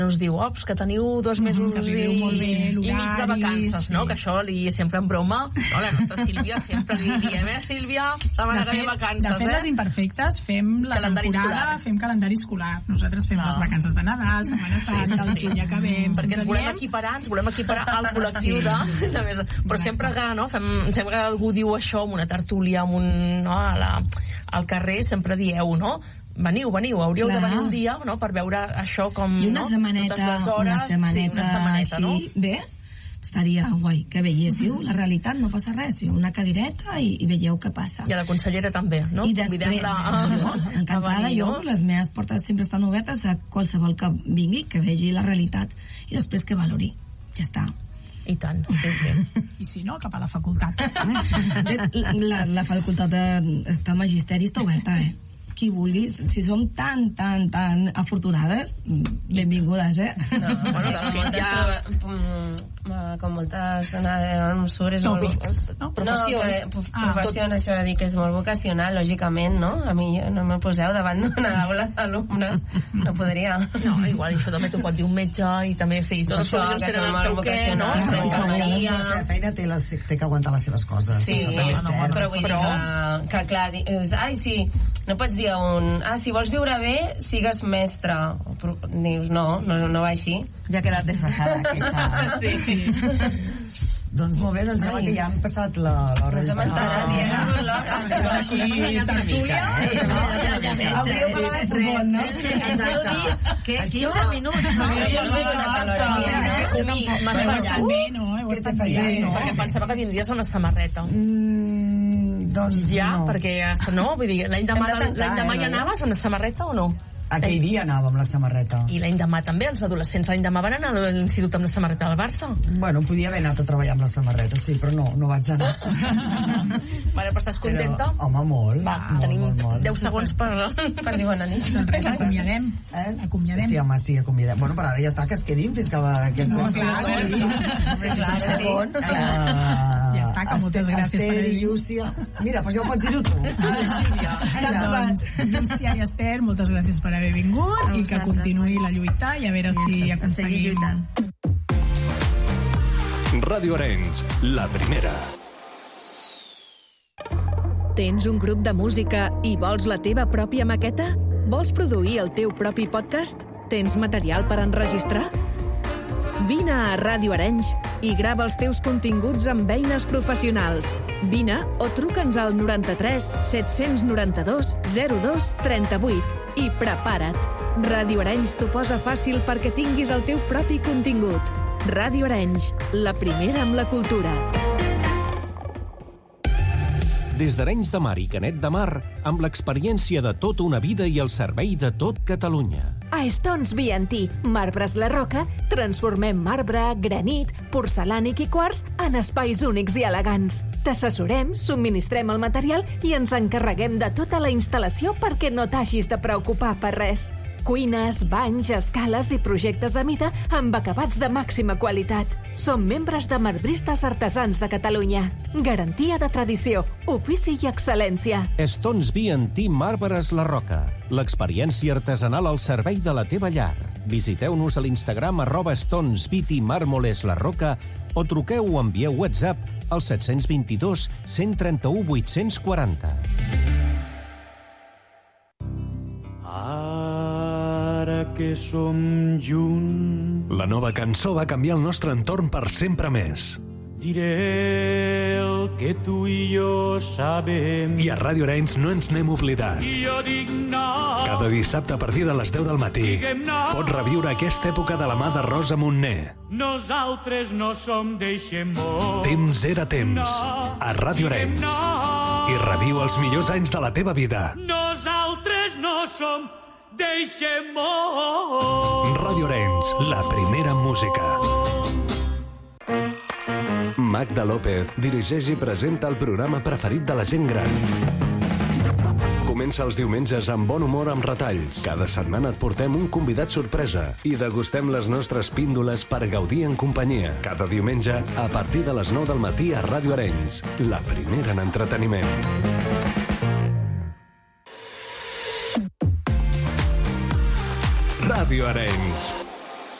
us diu, que teniu 2 mesos i mig de vacances, no? Que això li sempre en broma, no? La nostra Sílvia sempre li diem, Sílvia, setmana que ve vacances, De fet, les imperfectes fem la temporada, fem calendari escolar. Nosaltres fem les vacances de Nadal, Setmana Santa, el juny acabem. Perquè ens volem equiparar al col·lectiu de... Però sempre que algú diu això en una tertúlia, al carrer, sempre dieu, no? Veniu, hauríeu de venir un dia, no?, per veure això com... I una setmaneta així, bé, estaria guai que veiéssiu la realitat, no passa res, una cadireta i veieu què passa. I a la consellera també, no? I després, encantada, jo, les meves portes sempre estan obertes a qualsevol que vingui, que vegi la realitat i després que valori, ja està. I tant, sí. I si no, cap a la facultat. La facultat de magisteri està oberta, qui vulgui, si som tan afortunades, benvingudes, com moltes mesures professions, això de dir que és molt vocacional, lògicament, no? A mi no me poseu davant d'una aula d'alumnes, no podria. No, igual, això també t'ho pot dir un metge i també, sí, totes les professions tenen el seu què, no? La feina té que aguantar les seves coses. Sí, però vull dir que clar, dius, sí, no pots dir si vols viure bé, sigues mestre. Dius, no va així. Ja ha quedat desfasada aquesta... Sí. Doncs molt bé, doncs que ja hem passat l'hora de ja l'hora. Hauríeu parlat de futbol, no? Que 15 minuts. Perquè pensava que vindries a una samarreta. Doncs ja, perquè no, vull dir, l'any demà ja anaves amb la samarreta o no? Aquell dia anava amb la samarreta. I l'any demà també, els adolescents l'any demà van anar a l'institut amb la samarreta del Barça. Bueno, podia haver anat a treballar amb la samarreta, sí, però no vaig anar. Vale, però estàs contenta? Home, molt. Va, tenim 10 segons per dir bona nit. Acomiadem. Sí, home, sí, acomiadem. Bueno, però ara ja està, que es quedin fins que aquest... Ja està, que moltes gràcies per Esther i Llúcia. Mira, doncs ja ho pots dir-ho tu. Llúcia i Esther, moltes gràcies per haver vingut i que continuï la lluita i a veure si aconseguim. Ràdio Arenys, la primera. Tens un grup de música i vols la teva pròpia maqueta? Vols produir el teu propi podcast? Tens material per enregistrar? Vine a Ràdio Arenys i grava els teus continguts amb eines professionals. Vine o truca'ns al 93 792 02 38 i prepara't. Ràdio Arenys t'ho posa fàcil perquè tinguis el teu propi contingut. Ràdio Arenys, la primera amb la cultura. Des d'Arenys de Mar i Canet de Mar, amb l'experiència de tota una vida i el servei de tot Catalunya. A Stones B&T, Marbres La Roca, transformem marbre, granit, porcelànic i quars en espais únics i elegants. T'assessorem, subministrem el material i ens encarreguem de tota la instal·lació perquè no t'hagis de preocupar per res. Cuines, banys, escales i projectes a mida amb acabats de màxima qualitat. Som membres de Marbristes Artesans de Catalunya. Garantia de tradició, ofici i excel·lència. Stones B&T Marbres La Roca. L'experiència artesanal al servei de la teva llar. Visiteu-nos a l'Instagram @StonesBT Mármoles La Roca o truqueu o envieu WhatsApp al 722 131 840. Ara que som junts... La nova cançó va canviar el nostre entorn per sempre més. Diré el que tu i jo sabem. I a Ràdio Arenys no ens n'hem oblidat. I jo dic no. Cada dissabte a partir de les 10 del matí pots reviure aquesta època de la mà de Rosa Montner. Nosaltres no som d'eixemó. Temps era temps. A Ràdio Arenys. I reviu els millors anys de la teva vida. Nosaltres no som d'eixemó. Ràdio Arenys, la primera música. Magda López dirigeix i presenta el programa preferit de la gent gran. Comença els diumenges amb bon humor amb retalls. Cada setmana et portem un convidat sorpresa i degustem les nostres píndoles per gaudir en companyia. Cada diumenge a partir de les 9 del matí a Ràdio Arenys, la primera en entreteniment. Ràdio Arenys.